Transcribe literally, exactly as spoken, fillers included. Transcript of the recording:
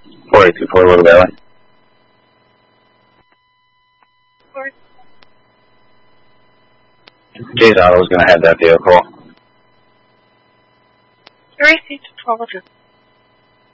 four eight two four, Little Valley. Jay's Auto is going to have that vehicle. Three seats, twelve.